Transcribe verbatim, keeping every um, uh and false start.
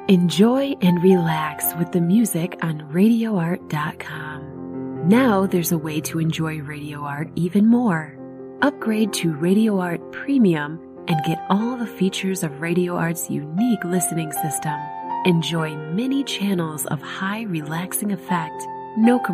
Enjoy and relax with the music on radio art dot com. Now there's a way to enjoy Radio Art even more. Upgrade to Radio Art Premium and get all the features of Radio Art's unique listening system. Enjoy many channels of high relaxing effect, no